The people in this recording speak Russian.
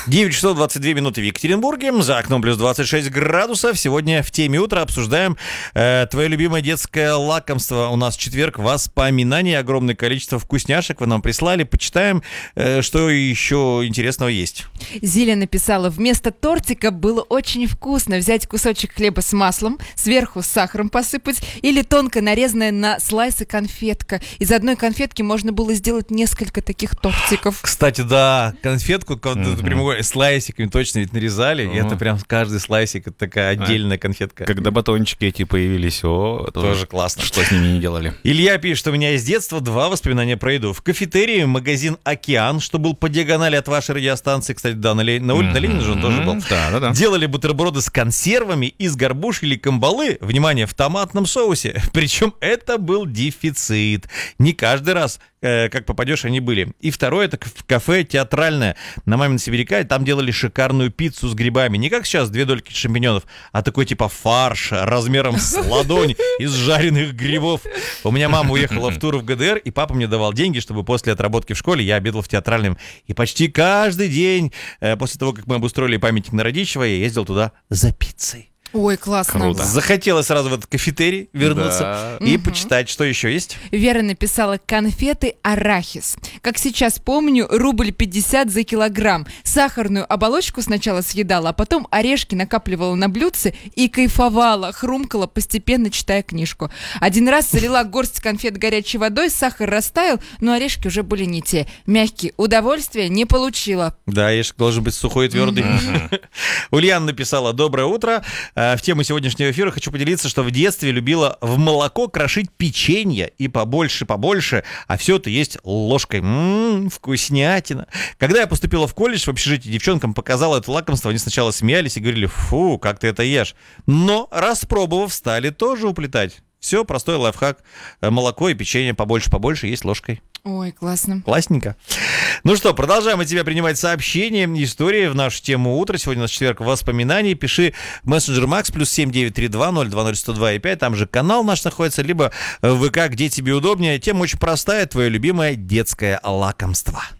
9 часов 22 минуты в Екатеринбурге. За окном плюс 26 градусов. Сегодня в теме утра обсуждаем твое любимое детское лакомство. У нас четверг, воспоминаний, огромное количество вкусняшек вы нам прислали. Почитаем, что еще интересного есть. Зиля написала: вместо тортика было очень вкусно взять кусочек хлеба с маслом, сверху сахаром посыпать или тонко нарезанная на слайсы конфетка. Из одной конфетки можно было сделать несколько таких тортиков. Кстати, да, конфетку прямой слайсиками точно ведь нарезали, и это прям каждый слайсик, это такая отдельная конфетка. Когда батончики эти появились, тоже классно. Что с ними не делали. Илья пишет, что у меня из детства два воспоминания про еду. В кафетерии магазин «Океан», что был по диагонали от вашей радиостанции, кстати, да, на Ленина же он тоже был. Да. Делали бутерброды с консервами из горбуш или камбалы, внимание, в томатном соусе. Причем это был дефицит. Не каждый раз, как попадешь, они были. И второе, это кафе «Театральное» на Мамино Сибиряка. Там делали шикарную пиццу с грибами. Не как сейчас, 2 дольки шампиньонов, а такой типа фарш размером с ладонь из жареных грибов. У меня мама уехала в тур в ГДР, и папа мне давал деньги, чтобы после отработки в школе я обедал в Театральном. И почти каждый день, после того, как мы обустроили памятник на Радищева, я ездил туда за пиццей. Ой, классно. Круто. Захотелось сразу в этот кафетерий вернуться и почитать, что еще есть. Вера написала: конфеты арахис. Как сейчас помню, рубль 50 за килограмм. Сахарную оболочку сначала съедала, а потом орешки накапливала на блюдце и кайфовала, хрумкала, постепенно читая книжку. Один раз залила горсть конфет горячей водой, сахар растаял, но орешки уже были не те. Мягкие. Удовольствия не получила. Да, орешек должен быть сухой и твердый. Ульяна написала: доброе утро. В тему сегодняшнего эфира хочу поделиться, что в детстве любила в молоко крошить печенье и побольше, а все это есть ложкой. Вкуснятина. Когда я поступила в колледж, в общежитии девчонкам показала это лакомство, они сначала смеялись и говорили: фу, как ты это ешь. Но, распробовав, стали тоже уплетать. Все, простой лайфхак. Молоко и печенье побольше есть ложкой. Ой, классно. Классненько. Ну что, продолжаем от тебя принимать сообщения, истории в нашу тему утра. Сегодня у нас четверг воспоминаний. Пиши в мессенджер Макс +7 932 020 102 5. Там же канал наш находится, либо в ВК, где тебе удобнее. Тема очень простая. Твое любимое детское лакомство.